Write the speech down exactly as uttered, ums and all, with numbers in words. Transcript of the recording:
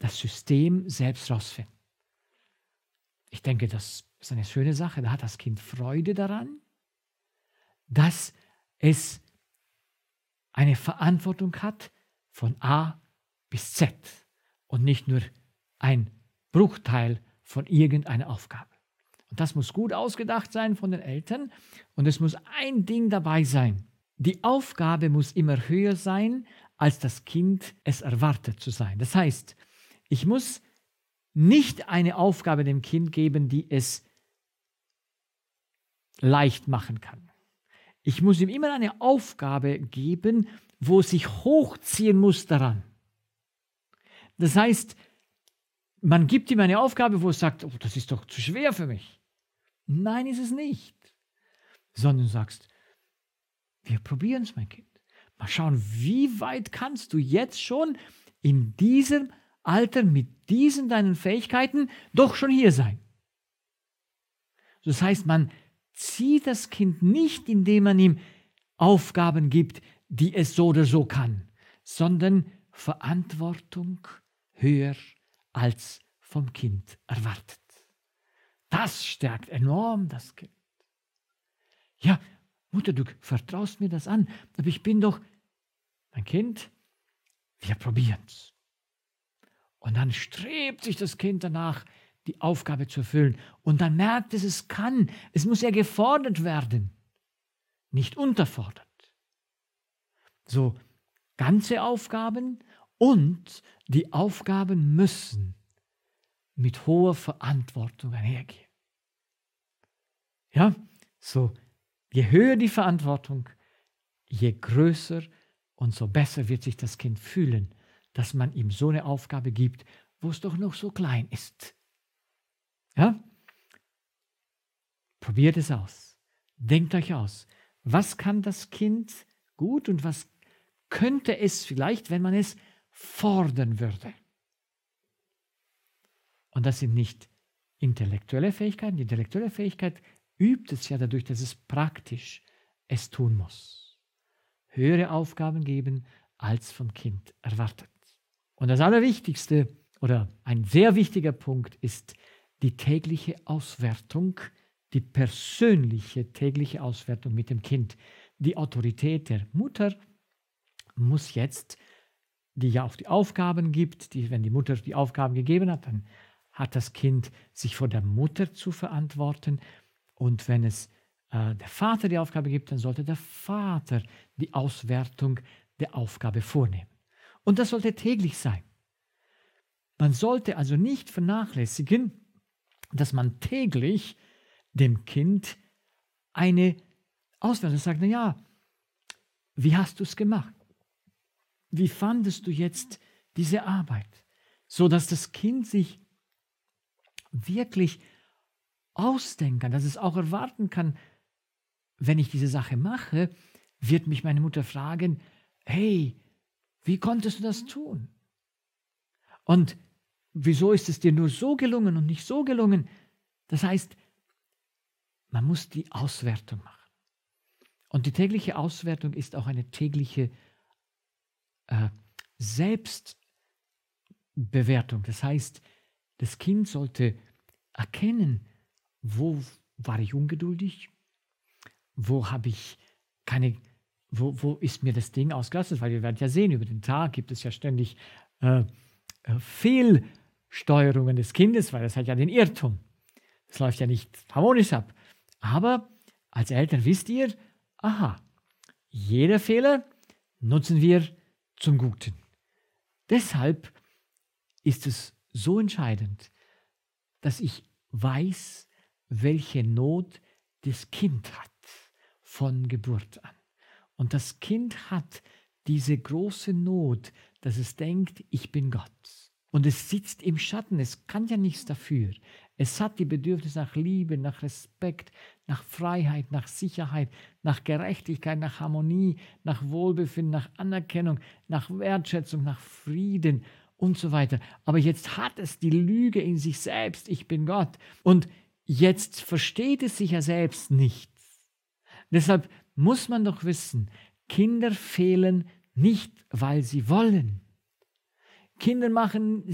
das System selbst rausfinden. Ich denke, das ist eine schöne Sache. Da hat das Kind Freude daran, dass es eine Verantwortung hat von A bis Z und nicht nur ein Bruchteil von irgendeiner Aufgabe. Und das muss gut ausgedacht sein von den Eltern und es muss ein Ding dabei sein. Die Aufgabe muss immer höher sein, als das Kind es erwartet zu sein. Das heißt, ich muss nicht eine Aufgabe dem Kind geben, die es leicht machen kann. Ich muss ihm immer eine Aufgabe geben, wo es sich hochziehen muss daran. Das heißt, man gibt ihm eine Aufgabe, wo es sagt, oh, das ist doch zu schwer für mich. Nein, ist es nicht. Sondern du sagst, wir probieren es, mein Kind. Mal schauen, wie weit kannst du jetzt schon in diesem Alter mit diesen deinen Fähigkeiten doch schon hier sein. Das heißt, man zieht das Kind nicht, indem man ihm Aufgaben gibt, die es so oder so kann, sondern Verantwortung höher als vom Kind erwartet. Das stärkt enorm das Kind. Ja, Mutter, du vertraust mir das an, aber ich bin doch, mein Kind, wir probieren es. Und dann strebt sich das Kind danach, die Aufgabe zu erfüllen. Und dann merkt es, es kann. Es muss ja gefordert werden, nicht unterfordert. So, ganze Aufgaben und die Aufgaben müssen mit hoher Verantwortung einhergehen. Ja, so, je höher die Verantwortung, je größer und so besser wird sich das Kind fühlen, dass man ihm so eine Aufgabe gibt, wo es doch noch so klein ist. Ja? Probiert es aus. Denkt euch aus, was kann das Kind gut und was könnte es vielleicht, wenn man es fordern würde. Und das sind nicht intellektuelle Fähigkeiten. Die intellektuelle Fähigkeit übt es ja dadurch, dass es praktisch es tun muss. Höhere Aufgaben geben, als vom Kind erwartet. Und das Allerwichtigste oder ein sehr wichtiger Punkt ist die tägliche Auswertung, die persönliche tägliche Auswertung mit dem Kind. Die Autorität der Mutter muss jetzt, die ja auch die Aufgaben gibt, die, wenn die Mutter die Aufgaben gegeben hat, dann hat das Kind sich vor der Mutter zu verantworten. Und wenn es äh, der Vater die Aufgabe gibt, dann sollte der Vater die Auswertung der Aufgabe vornehmen. Und das sollte täglich sein. Man sollte also nicht vernachlässigen, dass man täglich dem Kind eine Auswertung sagt, na ja, wie hast du es gemacht? Wie fandest du jetzt diese Arbeit? So dass das Kind sich wirklich ausdenken kann, dass es auch erwarten kann, wenn ich diese Sache mache, wird mich meine Mutter fragen, hey, wie konntest du das tun? Und wieso ist es dir nur so gelungen und nicht so gelungen? Das heißt, man muss die Auswertung machen. Und die tägliche Auswertung ist auch eine tägliche äh, Selbstbewertung. Das heißt, das Kind sollte erkennen, wo war ich ungeduldig, wo habe ich keine, wo, wo ist mir das Ding ausgelastet, weil ihr werdet ja sehen, über den Tag gibt es ja ständig äh, äh, Fehlsteuerungen des Kindes, weil das hat ja den Irrtum. Das läuft ja nicht harmonisch ab. Aber als Eltern wisst ihr, aha, jeder Fehler nutzen wir zum Guten. Deshalb ist es so entscheidend, dass ich weiß, welche Not das Kind hat von Geburt an. Und das Kind hat diese große Not, dass es denkt, ich bin Gott. Und es sitzt im Schatten, es kann ja nichts dafür. Es hat die Bedürfnisse nach Liebe, nach Respekt, nach Freiheit, nach Sicherheit, nach Gerechtigkeit, nach Harmonie, nach Wohlbefinden, nach Anerkennung, nach Wertschätzung, nach Frieden und so weiter. Aber jetzt hat es die Lüge in sich selbst, ich bin Gott. Und jetzt versteht es sich ja selbst nicht. Deshalb muss man doch wissen, Kinder fehlen nicht, weil sie wollen. Kinder machen